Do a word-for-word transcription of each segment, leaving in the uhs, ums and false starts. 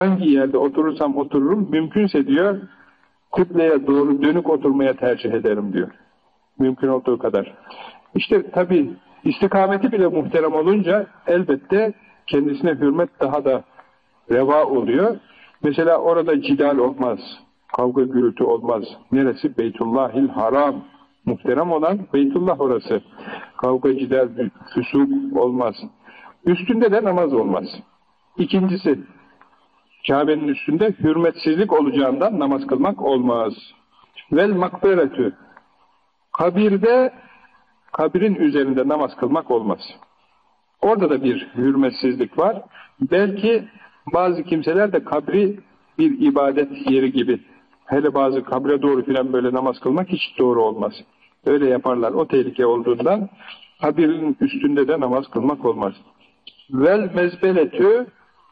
hangi yerde oturursam otururum, mümkünse diyor, kıbleye doğru dönük oturmaya tercih ederim diyor. Mümkün olduğu kadar. İşte tabi istikameti bile muhterem olunca elbette kendisine hürmet daha da reva oluyor. Mesela orada cidal olmaz, kavga gürültü olmaz. Neresi? Beytullahil Haram. Muhterem olan Beytullah orası. Kavga, cidal, füsuk olmaz. Üstünde de namaz olmaz. İkincisi, Kabe'nin üstünde hürmetsizlik olacağından namaz kılmak olmaz. Vel makberetü. Kabirde, kabirin üzerinde namaz kılmak olmaz. Orada da bir hürmetsizlik var. Belki bazı kimseler de kabri bir ibadet yeri gibi, hele bazı kabre doğru filan böyle namaz kılmak hiç doğru olmaz. Öyle yaparlar. O tehlike olduğundan kabirin üstünde de namaz kılmak olmaz. Vel mezbeletü,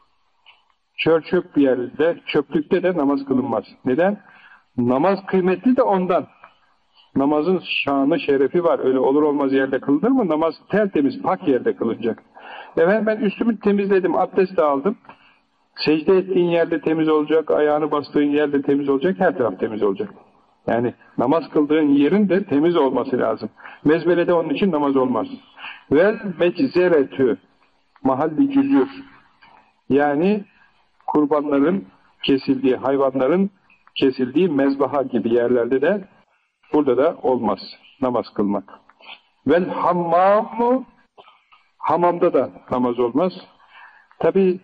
çör çöp bir yerde, çöplükte de namaz kılınmaz. Neden? Namaz kıymetli de ondan. Namazın şanı, şerefi var. Öyle olur olmaz yerde kılınır mı? Namaz tertemiz, pak yerde kılınacak. Efendim ben üstümü temizledim, abdest de aldım. Secde ettiğin yerde temiz olacak, ayağını bastığın yerde temiz olacak, her taraf temiz olacak. Yani namaz kıldığın yerin de temiz olması lazım. Mezbelede onun için namaz olmaz. Vel meczeretü, mahalli cüzür. Yani kurbanların kesildiği, hayvanların kesildiği mezbaha gibi yerlerde de burada da olmaz namaz kılmak. Vel hammamu, hamamda da namaz olmaz. Tabi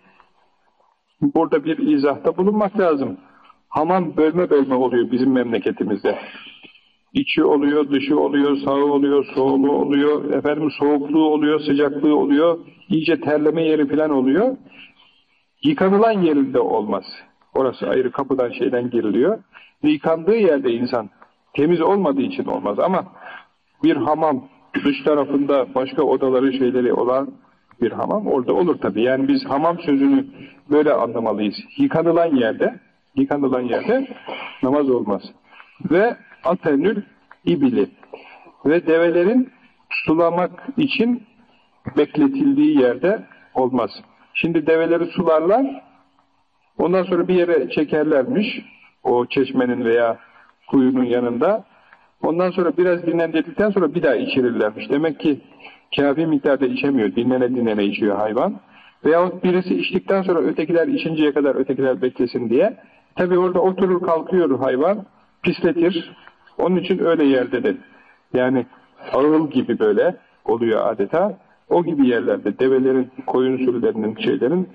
burada bir izahta bulunmak lazım. Hamam bölme bölme oluyor bizim memleketimizde. İçi oluyor, dışı oluyor, sağı oluyor, soğuğu oluyor, efendim soğukluğu oluyor, sıcaklığı oluyor, iyice terleme yeri falan oluyor. Yıkanılan yerinde olmaz. Orası ayrı, kapıdan şeyden giriliyor. Yıkandığı yerde insan temiz olmadığı için olmaz ama bir hamam dış tarafında başka odaları şeyleri olan bir hamam orada olur tabii. Yani biz hamam sözünü böyle anlamalıyız. Yıkanılan yerde, yıkanılan yerde namaz olmaz. Ve atenül ibili ve develerin sulamak için bekletildiği yerde olmaz. Şimdi develeri sularlar, ondan sonra bir yere çekerlermiş, o çeşmenin veya kuyunun yanında. Ondan sonra biraz dinlendirdikten sonra bir daha içirirlermiş. Demek ki kâfi miktarda içemiyor, dinlene dinlene içiyor hayvan. Veyahut birisi içtikten sonra ötekiler içinceye kadar ötekiler beklesin diye. Tabi orada oturur kalkıyor hayvan, pisletir. Onun için öyle yerde de, yani ağıl gibi böyle oluyor adeta. O gibi yerlerde develerin, koyun sürülerinin, şeylerin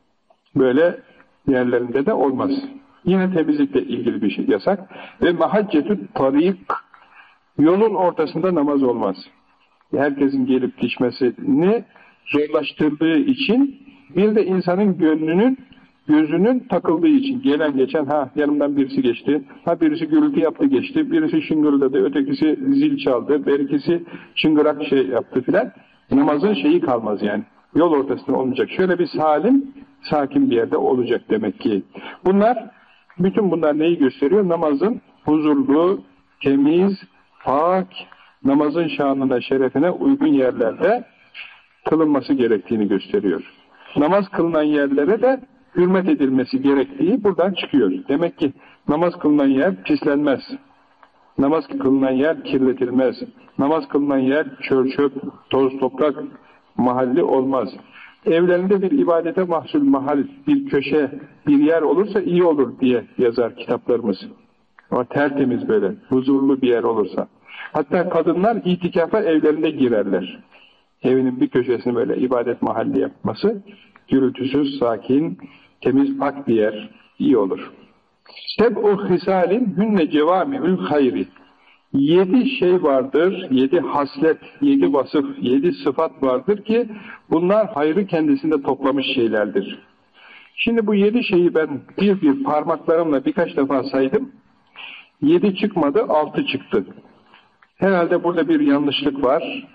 böyle yerlerinde de olmaz. Yine temizlikle ilgili bir şey yasak. Ve mahaccetü tarik, yolun ortasında namaz olmaz. Herkesin gelip geçmesini zorlaştırdığı için, bir de insanın gönlünün, gözünün takıldığı için, gelen geçen, ha yanımdan birisi geçti, ha birisi gürültü yaptı geçti, birisi şıngırdadı, ötekisi zil çaldı, birisi çıngırak şey yaptı filan. Namazın şeyi kalmaz yani. Yol ortasında olmayacak. Şöyle bir salim, sakin bir yerde olacak demek ki. Bunlar, bütün bunlar neyi gösteriyor? Namazın huzurlu, temiz, pak, namazın şanına, şerefine uygun yerlerde kılınması gerektiğini gösteriyor. Namaz kılınan yerlere de hürmet edilmesi gerektiği buradan çıkıyor. Demek ki namaz kılınan yer pislenmez. Namaz kılınan yer kirletilmez. Namaz kılınan yer çör çöp, toz toprak mahalli olmaz. Evlerinde bir ibadete mahsul mahal, bir köşe, bir yer olursa iyi olur diye yazar kitaplarımız. Ama tertemiz böyle, huzurlu bir yer olursa. Hatta kadınlar itikafa evlerinde girerler. Evinin bir köşesini böyle ibadet mahalli yapması, gürültüsüz, sakin, temiz, pak bir yer iyi olur. Seb'u hisalin hünne cevami'ül hayri. Yedi şey vardır, yedi haslet, yedi vasıf, yedi sıfat vardır ki bunlar hayrı kendisinde toplamış şeylerdir. Şimdi bu yedi şeyi ben bir bir parmaklarımla birkaç defa saydım. Yedi çıkmadı, altı çıktı. Herhalde burada bir yanlışlık var.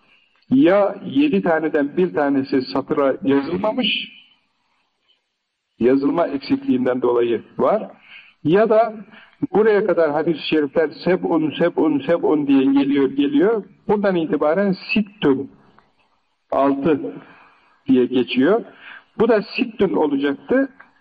Ya yedi taneden bir tanesi satıra yazılmamış, yazılma eksikliğinden dolayı var. Ya da buraya kadar hadis-i şerifler seb'un, seb'un, seb'un diye geliyor, geliyor. Buradan itibaren sittun, altı diye geçiyor. Bu da sittun olacaktı.